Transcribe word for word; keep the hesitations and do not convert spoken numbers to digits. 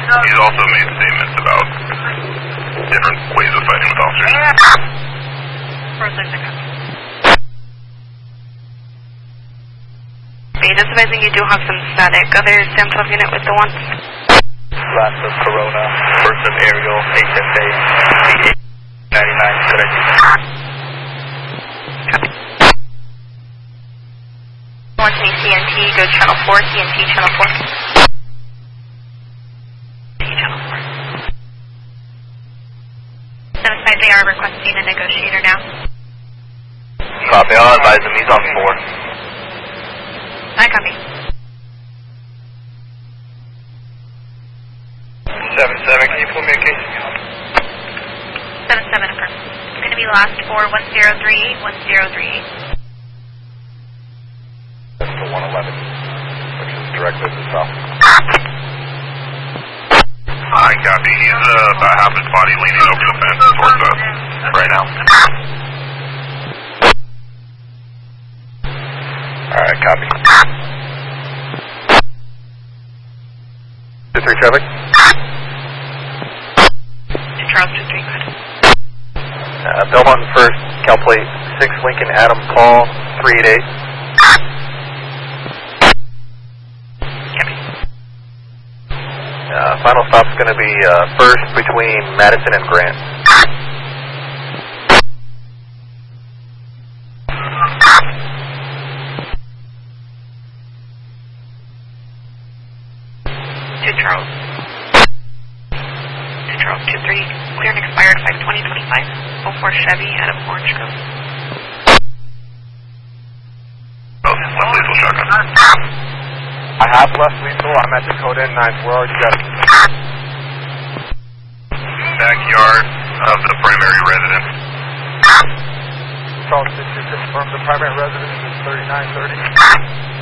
He's also made statements about different ways of fighting with officers. First, there's a copy. Just advising you do have some static. Other Sam twelve unit with the ones. Last of Corona, first of Ariel, H S A, C eight ninety-nine, good idea. One to C N T, go channel four, C N T channel four. Channel four. Seven five, they are requesting a negotiator now. Copy, I'll advise him, he's on four. I copy. Seven seven, can you pull me a case? Seven seven, affirm. It's going to be last for one zero three eight, one zero three eight. That's the one eleven, which is directly to the south. I copy. He's uh, about half his body leaning over the fence towards us right now. Alright, copy. two three traffic? Charles two three, go ahead. Uh, Belmont first, Cal plate six Lincoln Adam call three eight eight. Copy. Uh, final stop's going to be uh, first between Madison and Grant. To Charles. To Charles two three, clear and expired five twenty twenty-five. oh four Chevy out of Orange Grove. Oh, left lethal shotgun. I have left lethal. I'm at Dakota N nine. Where are you guys? Backyard of the primary residence. Charles, did you confirm the primary residence is thirty-nine thirty?